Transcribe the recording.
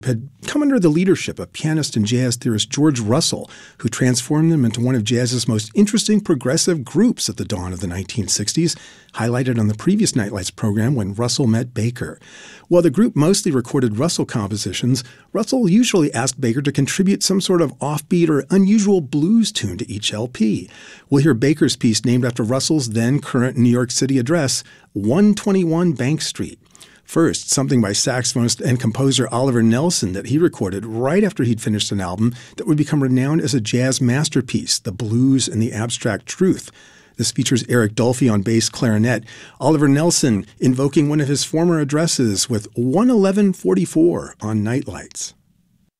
had come under the leadership of pianist and jazz theorist George Russell, who transformed them into one of jazz's most interesting progressive groups at the dawn of the 1960s, highlighted on the previous Nightlights program when Russell met Baker. While the group mostly recorded Russell compositions, Russell usually asked Baker to contribute some sort of offbeat or unusual blues tune to each LP. We'll hear Baker's piece named after Russell's then current New York City address, 121 Bank Street. First, something by saxophonist and composer Oliver Nelson that he recorded right after he'd finished an album that would become renowned as a jazz masterpiece, The Blues and the Abstract Truth. This features Eric Dolphy on bass clarinet, Oliver Nelson invoking one of his former addresses with 11144 on Nightlights.